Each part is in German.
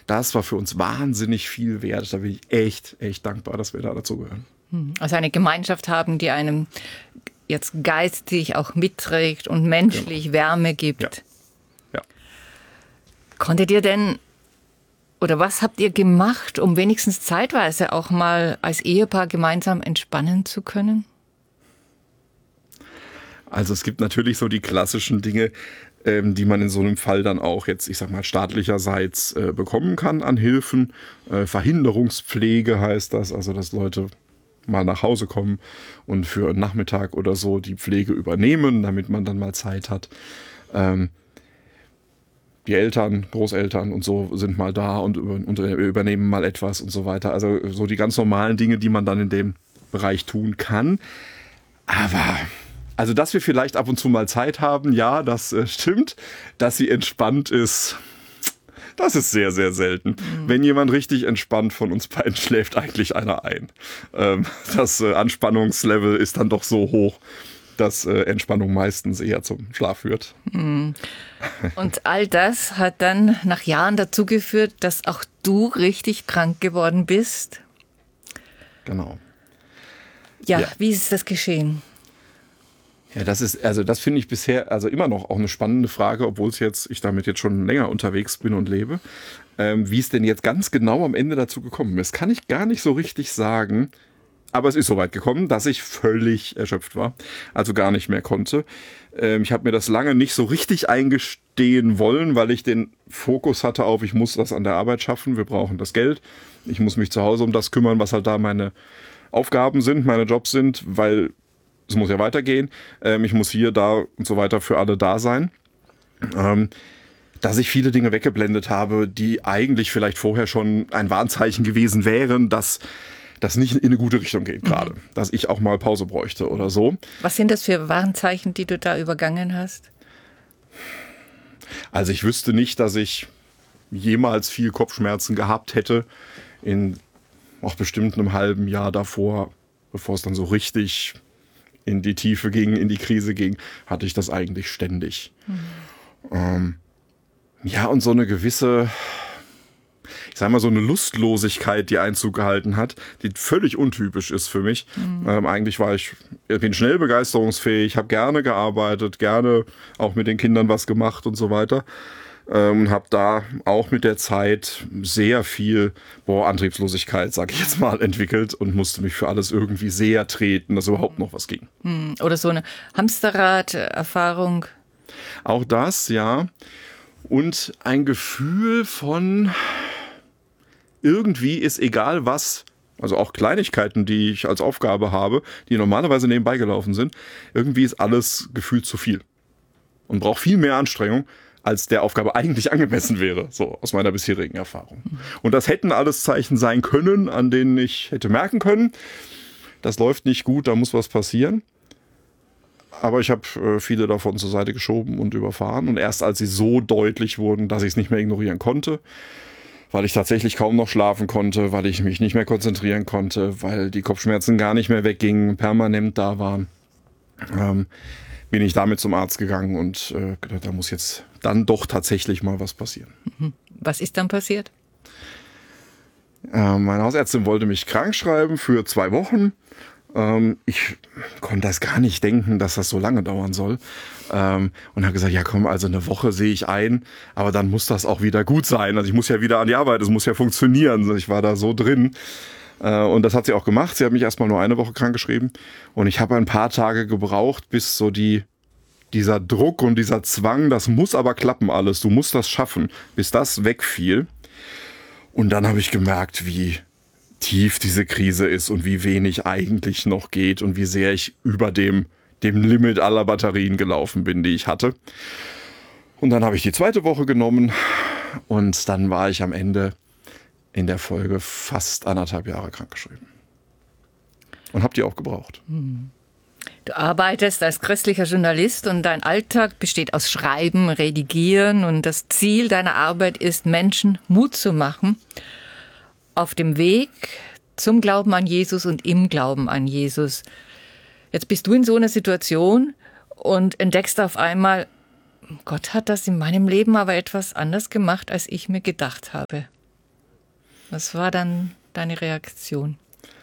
das war für uns wahnsinnig viel wert. Da bin ich echt, echt dankbar, dass wir da dazugehören. Also eine Gemeinschaft haben, die einem jetzt geistig auch mitträgt und menschlich Wärme gibt. Ja. Konntet ihr denn, oder was habt ihr gemacht, um wenigstens zeitweise auch mal als Ehepaar gemeinsam entspannen zu können? Also es gibt natürlich so die klassischen Dinge, die man in so einem Fall dann auch jetzt, ich sag mal, staatlicherseits bekommen kann an Hilfen. Verhinderungspflege heißt das, also dass Leute mal nach Hause kommen und für einen Nachmittag oder so die Pflege übernehmen, damit man dann mal Zeit hat. Die Eltern, Großeltern und so sind mal da und übernehmen mal etwas und so weiter. Also so die ganz normalen Dinge, die man dann in dem Bereich tun kann. Aber also, dass wir vielleicht ab und zu mal Zeit haben, ja, das stimmt. Dass sie entspannt ist, das ist sehr, sehr selten. Wenn jemand richtig entspannt von uns beiden schläft eigentlich einer ein. Das Anspannungslevel ist dann doch so hoch, dass Entspannung meistens eher zum Schlaf führt. Und all das hat dann nach Jahren dazu geführt, dass auch du richtig krank geworden bist. Genau. Ja, wie ist das geschehen? Ja, das finde ich bisher immer noch auch eine spannende Frage, obwohl ich damit jetzt schon länger unterwegs bin und lebe. Wie es denn jetzt ganz genau am Ende dazu gekommen ist, kann ich gar nicht so richtig sagen. Aber es ist soweit gekommen, dass ich völlig erschöpft war, also gar nicht mehr konnte. Ich habe mir das lange nicht so richtig eingestehen wollen, weil ich den Fokus hatte auf, ich muss das an der Arbeit schaffen, wir brauchen das Geld. Ich muss mich zu Hause um das kümmern, was halt da meine Aufgaben sind, meine Jobs sind, weil es muss ja weitergehen. Ich muss hier, da und so weiter für alle da sein. Dass ich viele Dinge weggeblendet habe, die eigentlich vielleicht vorher schon ein Warnzeichen gewesen wären, dass das nicht in eine gute Richtung geht gerade. Dass ich auch mal Pause bräuchte oder so. Was sind das für Warnzeichen, die du da übergangen hast? Also ich wüsste nicht, dass ich jemals viel Kopfschmerzen gehabt hätte in auch bestimmt einem halben Jahr davor, bevor es dann so richtig in die Tiefe ging, in die Krise ging, hatte ich das eigentlich ständig. Ja, und so eine gewisse, ich sag mal, so eine Lustlosigkeit, die Einzug gehalten hat, die völlig untypisch ist für mich. Eigentlich bin schnell begeisterungsfähig, habe gerne gearbeitet, gerne auch mit den Kindern was gemacht und so weiter. Und habe da auch mit der Zeit sehr viel Antriebslosigkeit, sag ich jetzt mal, entwickelt und musste mich für alles irgendwie sehr treten, dass überhaupt noch was ging. Oder so eine Hamsterrad-Erfahrung? Auch das, ja. Und ein Gefühl von irgendwie ist egal was, also auch Kleinigkeiten, die ich als Aufgabe habe, die normalerweise nebenbei gelaufen sind, irgendwie ist alles gefühlt zu viel und braucht viel mehr Anstrengung, als der Aufgabe eigentlich angemessen wäre, so aus meiner bisherigen Erfahrung. Und das hätten alles Zeichen sein können, an denen ich hätte merken können, das läuft nicht gut, da muss was passieren. Aber ich habe viele davon zur Seite geschoben und überfahren. Und erst als sie so deutlich wurden, dass ich es nicht mehr ignorieren konnte, weil ich tatsächlich kaum noch schlafen konnte, weil ich mich nicht mehr konzentrieren konnte, weil die Kopfschmerzen gar nicht mehr weggingen, permanent da waren, bin ich damit zum Arzt gegangen und da muss jetzt dann doch tatsächlich mal was passieren. Was ist dann passiert? Meine Hausärztin wollte mich krank schreiben für 2 Wochen. Ich konnte das gar nicht denken, dass das so lange dauern soll. Und habe gesagt, ja komm, also eine Woche sehe ich ein, aber dann muss das auch wieder gut sein. Also ich muss ja wieder an die Arbeit, es muss ja funktionieren. Ich war da so drin. Und das hat sie auch gemacht. Sie hat mich erstmal nur 1 Woche krank geschrieben. Und ich habe ein paar Tage gebraucht, bis so dieser Druck und dieser Zwang, das muss aber klappen alles, du musst das schaffen, bis das wegfiel. Und dann habe ich gemerkt, wie tief diese Krise ist und wie wenig eigentlich noch geht und wie sehr ich über dem Limit aller Batterien gelaufen bin, die ich hatte. Und dann habe ich die 2. Woche genommen und dann war ich am Ende in der Folge fast 1,5 Jahre krankgeschrieben. Und habe die auch gebraucht. Du arbeitest als christlicher Journalist und dein Alltag besteht aus Schreiben, Redigieren und das Ziel deiner Arbeit ist, Menschen Mut zu machen auf dem Weg zum Glauben an Jesus und im Glauben an Jesus. Jetzt bist du in so einer Situation und entdeckst auf einmal, Gott hat das in meinem Leben aber etwas anders gemacht, als ich mir gedacht habe. Was war dann deine Reaktion?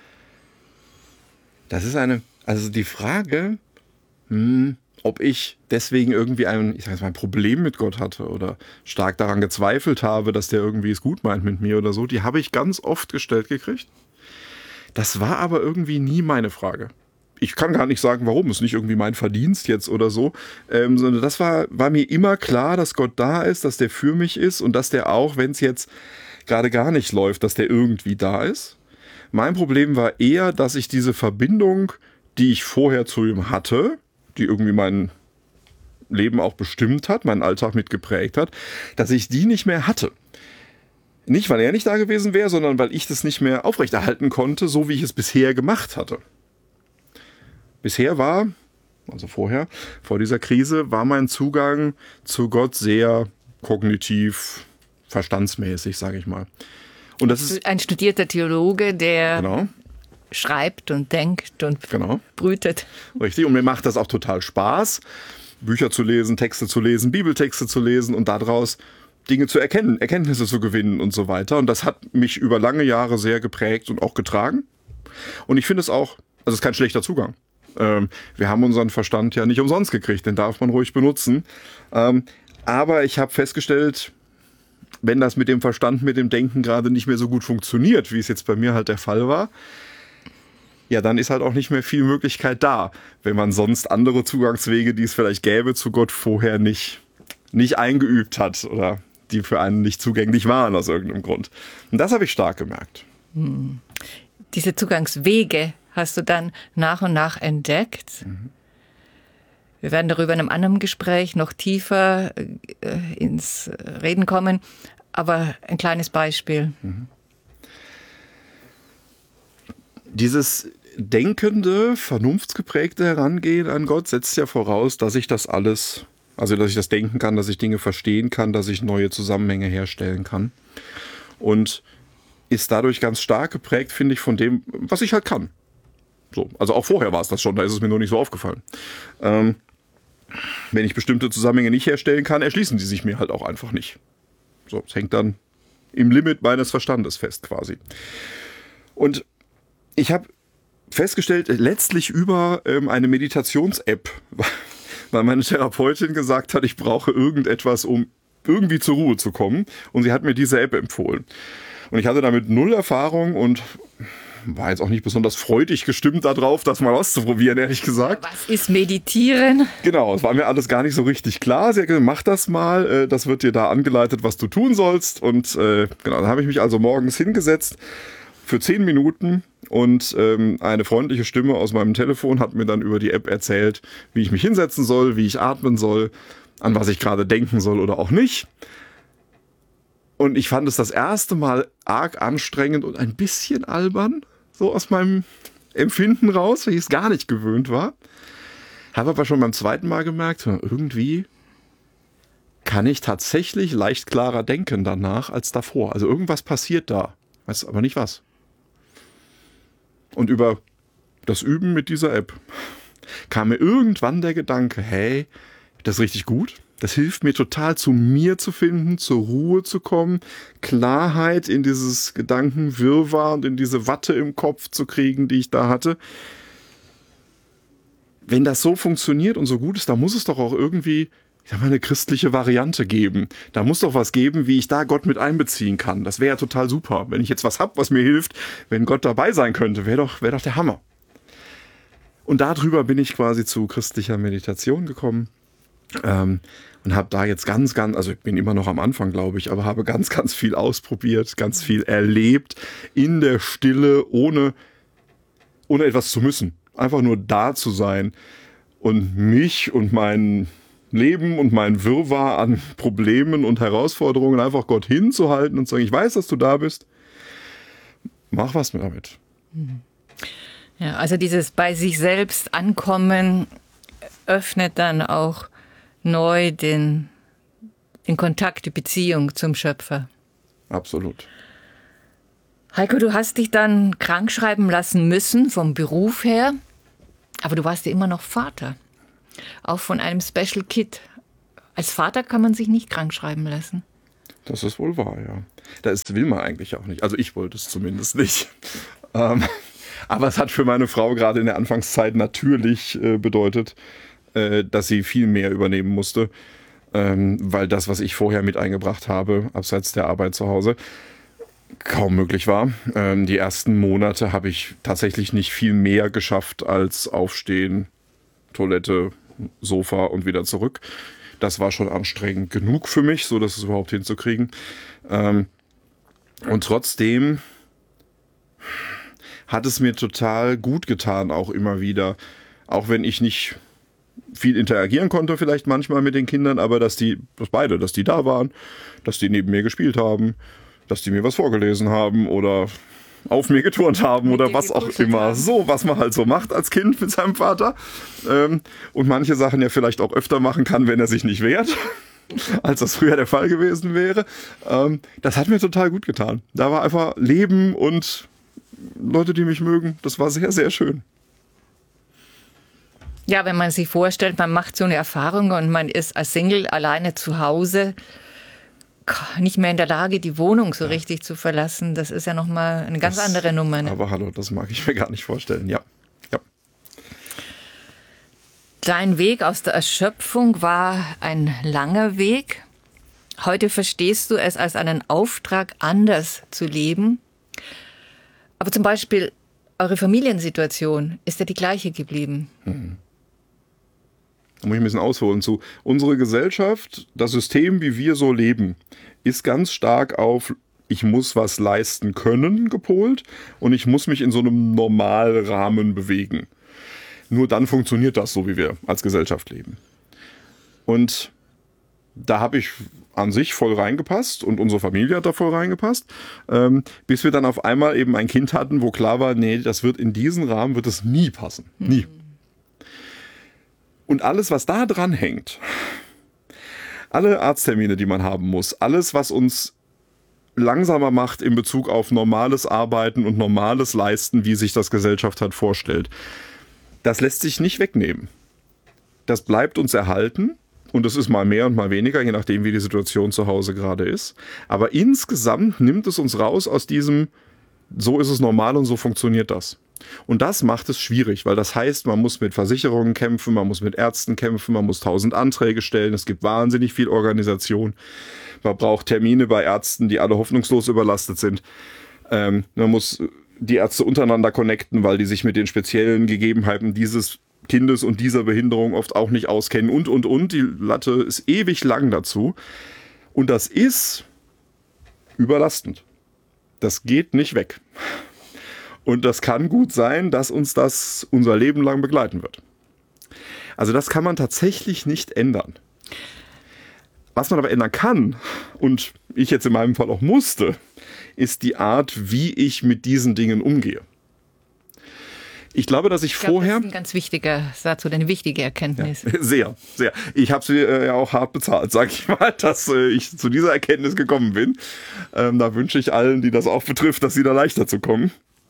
Das ist also die Frage, ob ich deswegen irgendwie ein Problem mit Gott hatte oder stark daran gezweifelt habe, dass der irgendwie es gut meint mit mir oder so, die habe ich ganz oft gestellt gekriegt. Das war aber irgendwie nie meine Frage. Ich kann gar nicht sagen, warum. Es ist nicht irgendwie mein Verdienst jetzt oder so. Sondern das war mir immer klar, dass Gott da ist, dass der für mich ist und dass der auch, wenn es jetzt gerade gar nicht läuft, dass der irgendwie da ist. Mein Problem war eher, dass ich diese Verbindung, die ich vorher zu ihm hatte, die irgendwie mein Leben auch bestimmt hat, meinen Alltag mitgeprägt hat, dass ich die nicht mehr hatte. Nicht, weil er nicht da gewesen wäre, sondern weil ich das nicht mehr aufrechterhalten konnte, so wie ich es bisher gemacht hatte. Bisher war, also vor dieser Krise, war mein Zugang zu Gott sehr kognitiv, verstandsmäßig, sage ich mal. Und das ist ein studierter Theologe, der genau. schreibt und denkt und brütet. Richtig, und mir macht das auch total Spaß, Bücher zu lesen, Texte zu lesen, Bibeltexte zu lesen und daraus Dinge zu erkennen, Erkenntnisse zu gewinnen und so weiter. Und das hat mich über lange Jahre sehr geprägt und auch getragen. Und ich finde es auch, also es ist kein schlechter Zugang. Wir haben unseren Verstand ja nicht umsonst gekriegt, den darf man ruhig benutzen. Aber ich habe festgestellt, wenn das mit dem Verstand, mit dem Denken gerade nicht mehr so gut funktioniert, wie es jetzt bei mir halt der Fall war, ja, dann ist halt auch nicht mehr viel Möglichkeit da, wenn man sonst andere Zugangswege, die es vielleicht gäbe, zu Gott vorher nicht eingeübt hat oder die für einen nicht zugänglich waren aus irgendeinem Grund. Und das habe ich stark gemerkt. Diese Zugangswege hast du dann nach und nach entdeckt. Wir werden darüber in einem anderen Gespräch noch tiefer ins Reden kommen, aber ein kleines Beispiel. Dieses denkende, vernunftsgeprägte Herangehen an Gott setzt ja voraus, dass ich das alles, also dass ich das denken kann, dass ich Dinge verstehen kann, dass ich neue Zusammenhänge herstellen kann. Und ist dadurch ganz stark geprägt, finde ich, von dem, was ich halt kann. So, also auch vorher war es das schon, da ist es mir nur nicht so aufgefallen. Wenn ich bestimmte Zusammenhänge nicht herstellen kann, erschließen die sich mir halt auch einfach nicht. So, es hängt dann im Limit meines Verstandes fest quasi. Und ich habe festgestellt, letztlich über eine Meditations-App, weil meine Therapeutin gesagt hat, ich brauche irgendetwas, um irgendwie zur Ruhe zu kommen. Und sie hat mir diese App empfohlen. Und ich hatte damit 0 Erfahrung und war jetzt auch nicht besonders freudig gestimmt darauf, das mal auszuprobieren, ehrlich gesagt. Was ist Meditieren? Genau, es war mir alles gar nicht so richtig klar. Sie hat gesagt, mach das mal, das wird dir da angeleitet, was du tun sollst. Und genau, dann habe ich mich also morgens hingesetzt für 10 Minuten und eine freundliche Stimme aus meinem Telefon hat mir dann über die App erzählt, wie ich mich hinsetzen soll, wie ich atmen soll, an was ich gerade denken soll oder auch nicht. Und ich fand es das erste Mal arg anstrengend und ein bisschen albern, so aus meinem Empfinden raus, weil ich es gar nicht gewöhnt war. Habe aber schon beim zweiten Mal gemerkt, irgendwie kann ich tatsächlich leicht klarer denken danach als davor. Also irgendwas passiert da, weiß aber nicht was. Und über das Üben mit dieser App kam mir irgendwann der Gedanke, hey, das ist richtig gut. Das hilft mir total, zu mir zu finden, zur Ruhe zu kommen, Klarheit in dieses Gedankenwirrwarr und in diese Watte im Kopf zu kriegen, die ich da hatte. Wenn das so funktioniert und so gut ist, dann muss es doch auch irgendwie, ich sag mal, eine christliche Variante geben. Da muss doch was geben, wie ich da Gott mit einbeziehen kann. Das wäre ja total super. Wenn ich jetzt was habe, was mir hilft, wenn Gott dabei sein könnte, wäre doch der Hammer. Und darüber bin ich quasi zu christlicher Meditation gekommen. Und habe da jetzt also ich bin immer noch am Anfang, glaube ich, aber habe ganz, ganz viel ausprobiert, ganz viel erlebt, in der Stille, ohne etwas zu müssen. Einfach nur da zu sein und mich und mein Leben und mein Wirrwarr an Problemen und Herausforderungen einfach Gott hinzuhalten und zu sagen, ich weiß, dass du da bist, mach was damit. Ja, also dieses bei sich selbst ankommen öffnet dann auch neu den Kontakt, die Beziehung zum Schöpfer. Absolut. Heiko, du hast dich dann krank schreiben lassen müssen, vom Beruf her, aber du warst ja immer noch Vater, auch von einem Special Kid. Als Vater kann man sich nicht krank schreiben lassen. Das ist wohl wahr, ja. Das will man eigentlich auch nicht. Also ich wollte es zumindest nicht. Aber es hat für meine Frau gerade in der Anfangszeit natürlich bedeutet, dass sie viel mehr übernehmen musste, weil das, was ich vorher mit eingebracht habe, abseits der Arbeit zu Hause, kaum möglich war. Die ersten Monate habe ich tatsächlich nicht viel mehr geschafft als aufstehen, Toilette, Sofa und wieder zurück. Das war schon anstrengend genug für mich, so das überhaupt hinzukriegen. Und trotzdem hat es mir total gut getan, auch immer wieder. Auch wenn ich nicht viel interagieren konnte, vielleicht manchmal mit den Kindern, aber dass die da waren, dass die neben mir gespielt haben, dass die mir was vorgelesen haben oder auf mir geturnt haben oder was auch immer. So, was man halt so macht als Kind mit seinem Vater. Und manche Sachen ja vielleicht auch öfter machen kann, wenn er sich nicht wehrt, als das früher der Fall gewesen wäre. Das hat mir total gut getan. Da war einfach Leben und Leute, die mich mögen. Das war sehr, sehr schön. Ja, wenn man sich vorstellt, man macht so eine Erfahrung und man ist als Single alleine zu Hause, nicht mehr in der Lage, die Wohnung so richtig zu verlassen. Das ist ja nochmal eine ganz andere Nummer. Ne? Aber hallo, das mag ich mir gar nicht vorstellen. Ja. Dein Weg aus der Erschöpfung war ein langer Weg. Heute verstehst du es als einen Auftrag, anders zu leben. Aber zum Beispiel eure Familiensituation ist ja die gleiche geblieben. Da muss ich ein bisschen ausholen zu. Unsere Gesellschaft, das System, wie wir so leben, ist ganz stark auf ich muss was leisten können gepolt und ich muss mich in so einem Normalrahmen bewegen. Nur dann funktioniert das so, wie wir als Gesellschaft leben. Und da habe ich an sich voll reingepasst und unsere Familie hat da voll reingepasst, bis wir dann auf einmal eben ein Kind hatten, wo klar war, nee, das wird in diesen Rahmen wird es nie passen. Nie. Und alles, was da dran hängt, alle Arzttermine, die man haben muss, alles, was uns langsamer macht in Bezug auf normales Arbeiten und normales Leisten, wie sich das Gesellschaft halt vorstellt, das lässt sich nicht wegnehmen. Das bleibt uns erhalten und es ist mal mehr und mal weniger, je nachdem, wie die Situation zu Hause gerade ist. Aber insgesamt nimmt es uns raus aus diesem, so ist es normal und so funktioniert das. Und das macht es schwierig, weil das heißt, man muss mit Versicherungen kämpfen, man muss mit Ärzten kämpfen, man muss 1000 Anträge stellen, es gibt wahnsinnig viel Organisation. Man braucht Termine bei Ärzten, die alle hoffnungslos überlastet sind. Man muss die Ärzte untereinander connecten, weil die sich mit den speziellen Gegebenheiten dieses Kindes und dieser Behinderung oft auch nicht auskennen und. Die Latte ist ewig lang dazu. Und das ist überlastend. Das geht nicht weg. Und das kann gut sein, dass uns das unser Leben lang begleiten wird. Also das kann man tatsächlich nicht ändern. Was man aber ändern kann, und ich jetzt in meinem Fall auch musste, ist die Art, wie ich mit diesen Dingen umgehe. Ich glaube, dass ich vorher... Das ist ein ganz wichtiger Satz oder eine wichtige Erkenntnis. Ja, sehr, sehr. Ich habe sie ja auch hart bezahlt, sage ich mal, dass ich zu dieser Erkenntnis gekommen bin. Da wünsche ich allen, die das auch betrifft, dass sie da leichter zu kommen.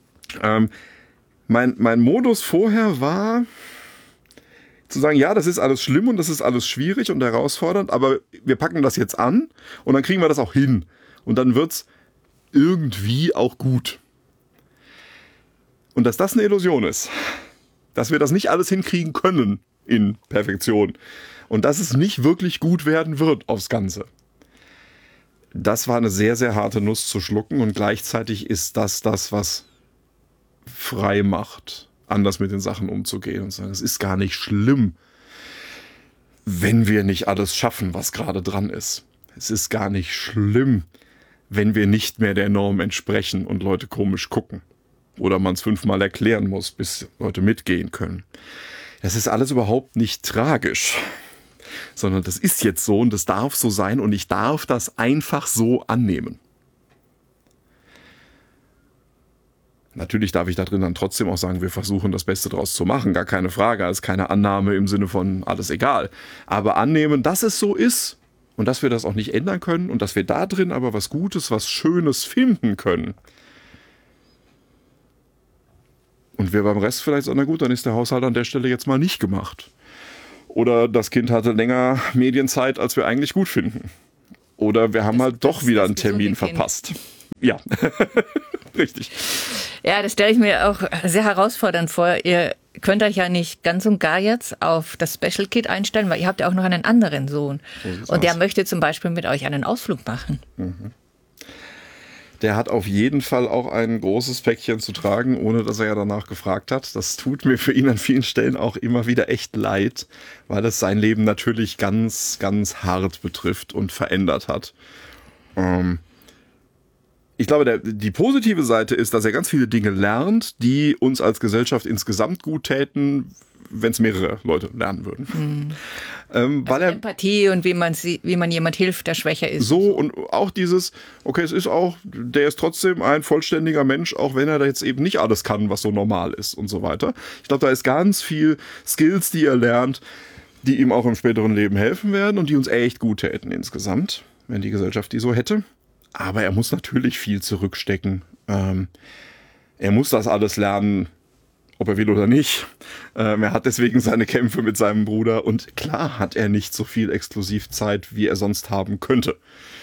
Mein Modus vorher war zu sagen, ja, das ist alles schlimm und das ist alles schwierig und herausfordernd, aber wir packen das jetzt an und dann kriegen wir das auch hin. Und dann wird's irgendwie auch gut. Und dass das eine Illusion ist, dass wir das nicht alles hinkriegen können in Perfektion und dass es nicht wirklich gut werden wird aufs Ganze. Das war eine sehr, sehr harte Nuss zu schlucken und gleichzeitig ist das, was frei macht, anders mit den Sachen umzugehen und zu sagen, es ist gar nicht schlimm, wenn wir nicht alles schaffen, was gerade dran ist. Es ist gar nicht schlimm, wenn wir nicht mehr der Norm entsprechen und Leute komisch gucken. Oder man es 5-mal erklären muss, bis Leute mitgehen können. Das ist alles überhaupt nicht tragisch, sondern das ist jetzt so und das darf so sein und ich darf das einfach so annehmen. Natürlich darf ich da drin dann trotzdem auch sagen, wir versuchen das Beste draus zu machen, gar keine Frage, also keine Annahme im Sinne von alles egal. Aber annehmen, dass es so ist und dass wir das auch nicht ändern können und dass wir da drin aber was Gutes, was Schönes finden können. Und wir beim Rest vielleicht sagen, na gut, dann ist der Haushalt an der Stelle jetzt mal nicht gemacht. Oder das Kind hatte länger Medienzeit, als wir eigentlich gut finden. Oder wir haben halt doch wieder einen gesunde Termin Kind. verpasst. Ja, richtig. Ja, das stelle ich mir auch sehr herausfordernd vor. Ihr könnt euch ja nicht ganz und gar jetzt auf das Special Kid einstellen, weil ihr habt ja auch noch einen anderen Sohn. Und der möchte zum Beispiel mit euch einen Ausflug machen. Der hat auf jeden Fall auch ein großes Päckchen zu tragen, ohne dass er ja danach gefragt hat. Das tut mir für ihn an vielen Stellen auch immer wieder echt leid, weil es sein Leben natürlich ganz, ganz hart betrifft und verändert hat. Ich glaube, die positive Seite ist, dass er ganz viele Dinge lernt, die uns als Gesellschaft insgesamt gut täten, wenn es mehrere Leute lernen würden. Weil er Empathie und wie man jemand hilft, der schwächer ist. so und auch dieses, okay, es ist auch, der ist trotzdem ein vollständiger Mensch, auch wenn er da jetzt eben nicht alles kann, was so normal ist und so weiter. Ich glaube, da ist ganz viel Skills, die er lernt, die ihm auch im späteren Leben helfen werden und die uns echt gut täten insgesamt, wenn die Gesellschaft die so hätte. Aber er muss natürlich viel zurückstecken. Er muss das alles lernen, ob er will oder nicht. Er hat deswegen seine Kämpfe mit seinem Bruder und klar hat er nicht so viel Exklusivzeit, wie er sonst haben könnte.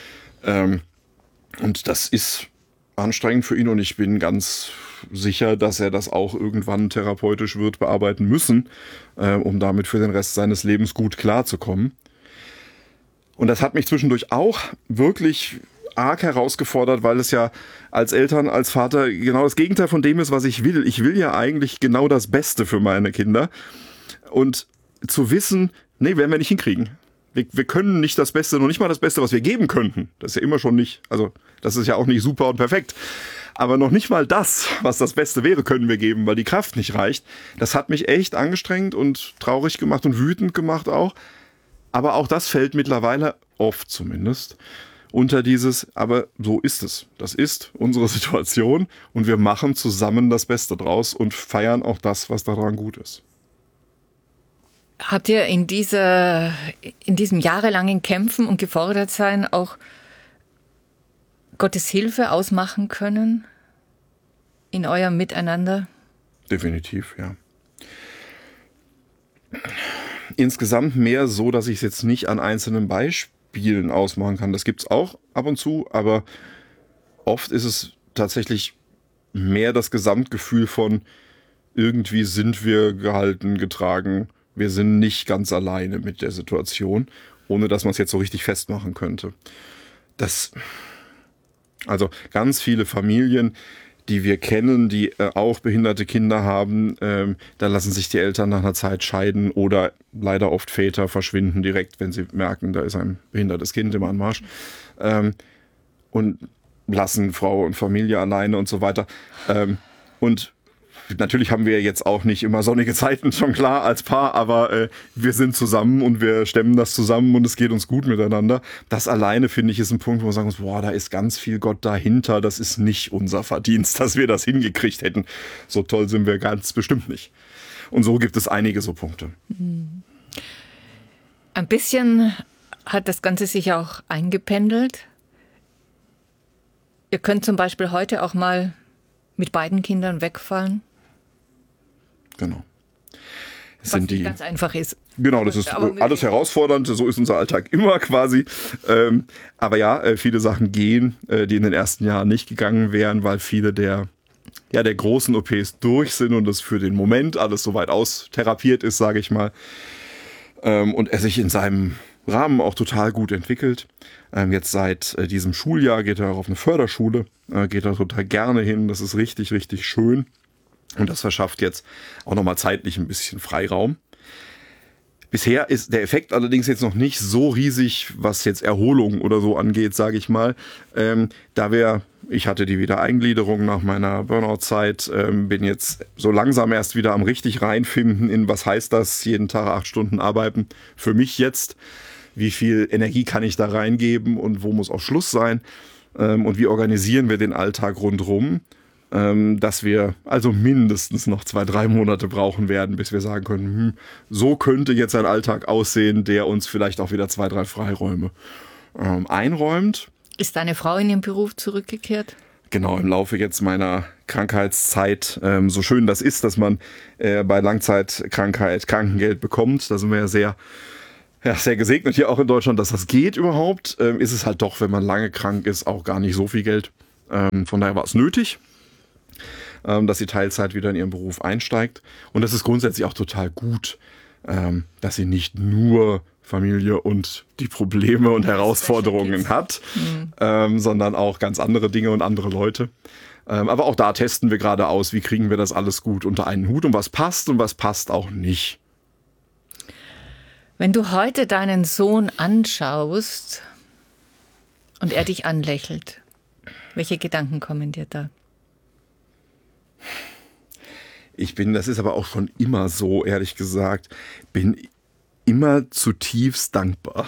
Und das ist anstrengend für ihn und ich bin ganz sicher, dass er das auch irgendwann therapeutisch wird bearbeiten müssen, um damit für den Rest seines Lebens gut klarzukommen. Und das hat mich zwischendurch auch wirklich arg herausgefordert, weil es ja als Eltern, als Vater genau das Gegenteil von dem ist, was ich will. Ich will ja eigentlich genau das Beste für meine Kinder. Und zu wissen, nee, werden wir nicht hinkriegen. Wir können nicht das Beste, noch nicht mal das Beste, was wir geben könnten. Das ist ja immer schon nicht, also das ist ja auch nicht super und perfekt. Aber noch nicht mal das, was das Beste wäre, können wir geben, weil die Kraft nicht reicht. Das hat mich echt angestrengt und traurig gemacht und wütend gemacht auch. Aber auch das fällt mittlerweile, oft zumindest, unter dieses, aber so ist es. Das ist unsere Situation und wir machen zusammen das Beste draus und feiern auch das, was daran gut ist. Habt ihr in diesem jahrelangen Kämpfen und Gefordertsein auch Gottes Hilfe ausmachen können in eurem Miteinander? Definitiv, ja. Insgesamt mehr so, dass ich es jetzt nicht an einzelnen Beispielen ausmachen kann. Das gibt es auch ab und zu, aber oft ist es tatsächlich mehr das Gesamtgefühl von irgendwie sind wir gehalten, getragen. Wir sind nicht ganz alleine mit der Situation, ohne dass man es jetzt so richtig festmachen könnte. Also ganz viele Familien, die wir kennen, die auch behinderte Kinder haben, da lassen sich die Eltern nach einer Zeit scheiden oder leider oft Väter verschwinden direkt, wenn sie merken, da ist ein behindertes Kind im Anmarsch, und lassen Frau und Familie alleine und so weiter. Und natürlich haben wir jetzt auch nicht immer sonnige Zeiten, schon klar, als Paar, aber wir sind zusammen und wir stemmen das zusammen und es geht uns gut miteinander. Das alleine, finde ich, ist ein Punkt, wo wir sagen, boah, da ist ganz viel Gott dahinter. Das ist nicht unser Verdienst, dass wir das hingekriegt hätten. So toll sind wir ganz bestimmt nicht. Und so gibt es einige so Punkte. Ein bisschen hat das Ganze sich auch eingependelt. Ihr könnt zum Beispiel heute auch mal mit beiden Kindern wegfallen. Genau. Was nicht ganz einfach ist. Genau, das ist alles herausfordernd, so ist unser Alltag immer quasi. Aber ja, viele Sachen gehen, die in den ersten Jahren nicht gegangen wären, weil viele der großen OPs durch sind und das für den Moment alles soweit austherapiert ist, sage ich mal. Und er sich in seinem Rahmen auch total gut entwickelt. Jetzt seit diesem Schuljahr geht er auch auf eine Förderschule, geht er total gerne hin, das ist richtig, richtig schön. Und das verschafft jetzt auch nochmal zeitlich ein bisschen Freiraum. Bisher ist der Effekt allerdings jetzt noch nicht so riesig, was jetzt Erholung oder so angeht, sage ich mal. Ich hatte die Wiedereingliederung nach meiner Burnout-Zeit, bin jetzt so langsam erst wieder am richtig reinfinden in, was heißt das, jeden Tag 8 Stunden arbeiten. Für mich jetzt, wie viel Energie kann ich da reingeben und wo muss auch Schluss sein? Und wie organisieren wir den Alltag rundherum? Dass wir also mindestens noch 2-3 Monate brauchen werden, bis wir sagen können, so könnte jetzt ein Alltag aussehen, der uns vielleicht auch wieder 2-3 Freiräume einräumt. Ist deine Frau in ihren Beruf zurückgekehrt? Genau, im Laufe jetzt meiner Krankheitszeit, so schön das ist, dass man bei Langzeitkrankheit Krankengeld bekommt, da sind wir ja sehr ja, sehr gesegnet hier auch in Deutschland, dass das geht überhaupt. Ist es halt doch, wenn man lange krank ist, auch gar nicht so viel Geld. Von daher war es nötig, dass sie Teilzeit wieder in ihren Beruf einsteigt. Und das ist grundsätzlich auch total gut, dass sie nicht nur Familie und die Probleme und Herausforderungen hat, sondern auch ganz andere Dinge und andere Leute. Aber auch da testen wir gerade aus, wie kriegen wir das alles gut unter einen Hut und was passt auch nicht. Wenn du heute deinen Sohn anschaust und er dich anlächelt, welche Gedanken kommen dir da? Das ist aber auch schon immer so, ehrlich gesagt, bin immer zutiefst dankbar.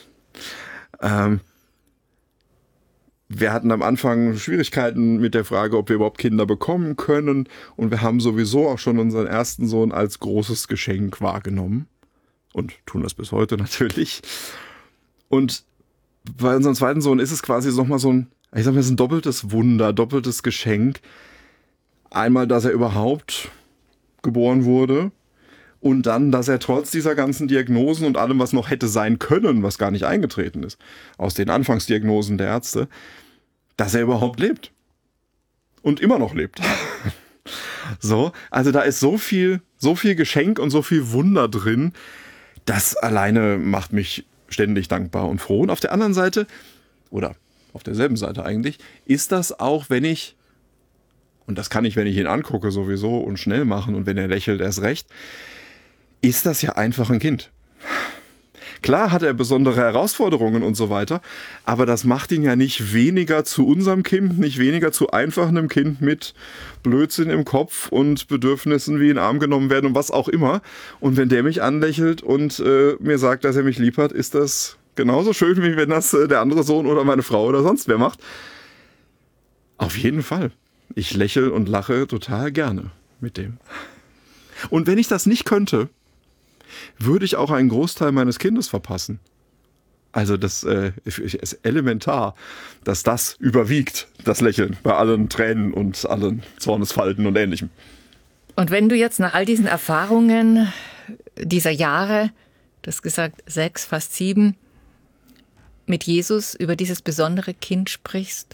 Wir hatten am Anfang Schwierigkeiten mit der Frage, ob wir überhaupt Kinder bekommen können. Und wir haben sowieso auch schon unseren ersten Sohn als großes Geschenk wahrgenommen. Und tun das bis heute natürlich. Und bei unserem zweiten Sohn ist es quasi nochmal so ein doppeltes Wunder, doppeltes Geschenk. Einmal, dass er überhaupt geboren wurde. Und dann, dass er trotz dieser ganzen Diagnosen und allem, was noch hätte sein können, was gar nicht eingetreten ist, aus den Anfangsdiagnosen der Ärzte, dass er überhaupt lebt. Und immer noch lebt. So, also da ist so viel Geschenk und so viel Wunder drin. Das alleine macht mich ständig dankbar und froh. Und auf der anderen Seite, oder auf derselben Seite eigentlich, ist das auch, und das kann ich, wenn ich ihn angucke, sowieso und schnell machen und wenn er lächelt, erst recht, ist das ja einfach ein Kind. Klar hat er besondere Herausforderungen und so weiter, aber das macht ihn ja nicht weniger zu unserem Kind, nicht weniger zu einfach einem Kind mit Blödsinn im Kopf und Bedürfnissen wie in den Arm genommen werden und was auch immer. Und wenn der mich anlächelt und mir sagt, dass er mich lieb hat, ist das genauso schön, wie wenn das der andere Sohn oder meine Frau oder sonst wer macht. Auf jeden Fall. Ich lächle und lache total gerne mit dem. Und wenn ich das nicht könnte, würde ich auch einen Großteil meines Kindes verpassen. Also das ist elementar, dass das überwiegt, das Lächeln, bei allen Tränen und allen Zornesfalten und Ähnlichem. Und wenn du jetzt nach all diesen Erfahrungen dieser Jahre, du hast gesagt 6, fast 7, mit Jesus über dieses besondere Kind sprichst?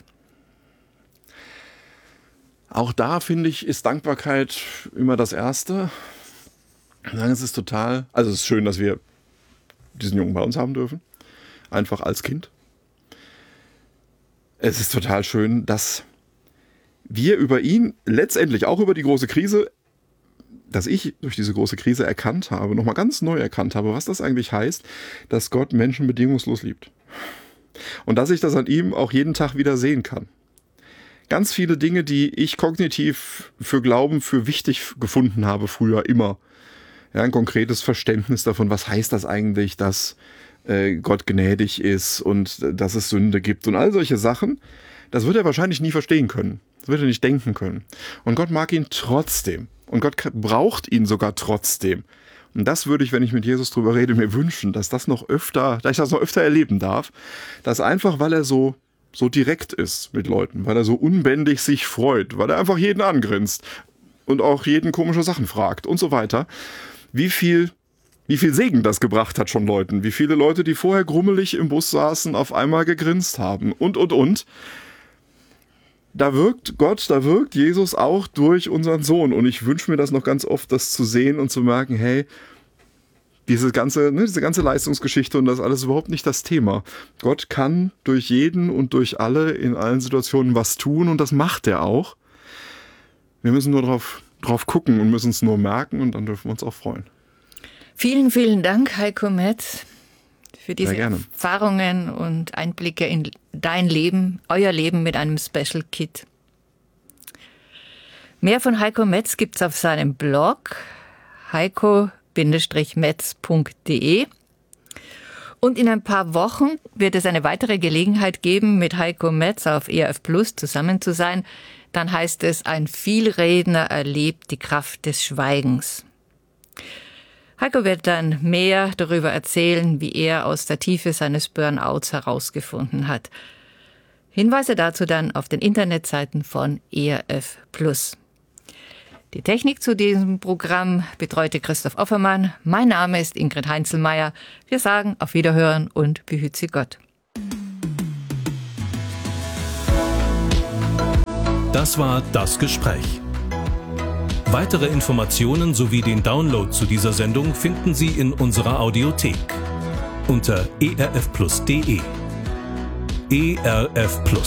Auch da, finde ich, ist Dankbarkeit immer das Erste. Es ist es ist schön, dass wir diesen Jungen bei uns haben dürfen. Einfach als Kind. Es ist total schön, dass wir über ihn letztendlich auch über die große Krise, dass ich durch diese große Krise erkannt habe, nochmal ganz neu erkannt habe, was das eigentlich heißt, dass Gott Menschen bedingungslos liebt. Und dass ich das an ihm auch jeden Tag wieder sehen kann. Ganz viele Dinge, die ich kognitiv für wichtig gefunden habe, früher immer. Ja, ein konkretes Verständnis davon, was heißt das eigentlich, dass Gott gnädig ist und dass es Sünde gibt und all solche Sachen, das wird er wahrscheinlich nie verstehen können. Das wird er nicht denken können. Und Gott mag ihn trotzdem. Und Gott braucht ihn sogar trotzdem. Und das würde ich, wenn ich mit Jesus drüber rede, mir wünschen, dass ich das noch öfter erleben darf. Dass einfach, weil er so direkt ist mit Leuten, weil er so unbändig sich freut, weil er einfach jeden angrinst und auch jeden komische Sachen fragt und so weiter. Wie viel Segen das gebracht hat schon Leuten. Wie viele Leute, die vorher grummelig im Bus saßen, auf einmal gegrinst haben und. Da wirkt Gott, da wirkt Jesus auch durch unseren Sohn. Und ich wünsche mir das noch ganz oft, das zu sehen und zu merken, hey, diese ganze Leistungsgeschichte und das alles überhaupt nicht das Thema. Gott kann durch jeden und durch alle in allen Situationen was tun und das macht er auch. Wir müssen nur drauf gucken und müssen es nur merken und dann dürfen wir uns auch freuen. Vielen, vielen Dank, Heiko Metz, für diese Erfahrungen und Einblicke in dein Leben, euer Leben mit einem Special Kid. Mehr von Heiko Metz gibt's auf seinem Blog heiko-metz.de. Und in ein paar Wochen wird es eine weitere Gelegenheit geben, mit Heiko Metz auf ERF Plus zusammen zu sein. Dann heißt es, ein Vielredner erlebt die Kraft des Schweigens. Heiko wird dann mehr darüber erzählen, wie er aus der Tiefe seines Burnouts herausgefunden hat. Hinweise dazu dann auf den Internetseiten von ERF Plus. Die Technik zu diesem Programm betreute Christoph Offermann. Mein Name ist Ingrid Heinzelmeier. Wir sagen auf Wiederhören und behüt Sie Gott. Das war Das Gespräch. Weitere Informationen sowie den Download zu dieser Sendung finden Sie in unserer Audiothek unter erfplus.de. ERF Plus.